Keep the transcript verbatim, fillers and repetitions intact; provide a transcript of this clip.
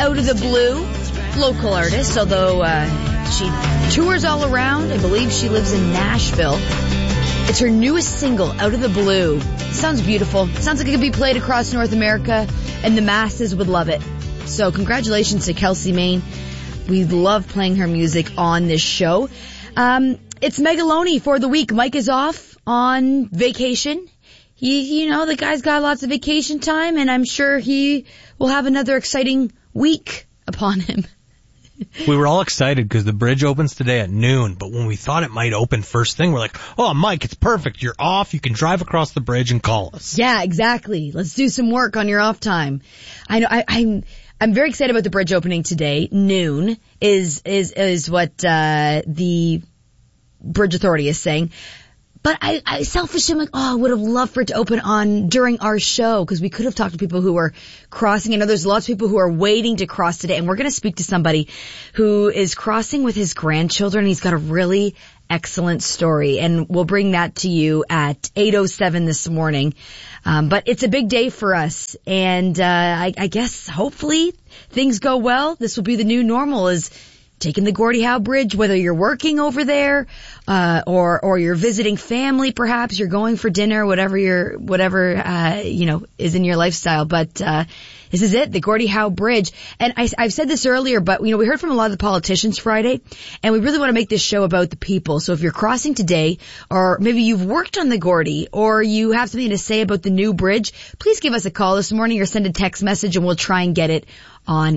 Out of the Blue, local artist, although uh, she tours all around. I believe she lives in Nashville. It's her newest single, Out of the Blue. Sounds beautiful. Sounds like it could be played across North America, and the masses would love it. So congratulations to Kelsey Main. We love playing her music on this show. Um, it's Megaloni for the week. Mike is off on vacation. He, you know, the guy's got lots of vacation time, and I'm sure he will have another exciting week upon him. We were all excited because the bridge opens today at noon, but when we thought it might open first thing, we're like, oh, Mike, it's perfect. You're off. You can drive across the bridge and call us. Yeah, exactly. Let's do some work on your off time. I know, I, I'm... I'm very excited about the bridge opening today. Noon is is is what uh the Bridge Authority is saying. But I, I selfishly am like, oh, I would have loved for it to open on during our show because we could have talked to people who are crossing. I know there's lots of people who are waiting to cross today, and we're going to speak to somebody who is crossing with his grandchildren. He's got a really excellent story, and we'll bring that to you at eight oh seven this morning. Um, but it's a big day for us, and uh, I, I guess hopefully things go well. This will be the new normal, is taking the Gordie Howe Bridge, whether you're working over there uh, or or you're visiting family, perhaps you're going for dinner, whatever your whatever uh, you know is in your lifestyle. But uh, this is it, the Gordie Howe Bridge. And I, I've said this earlier, but you know we heard from a lot of the politicians Friday, and we really want to make this show about the people. So if you're crossing today, or maybe you've worked on the Gordie, or you have something to say about the new bridge, please give us a call this morning or send a text message, and we'll try and get it on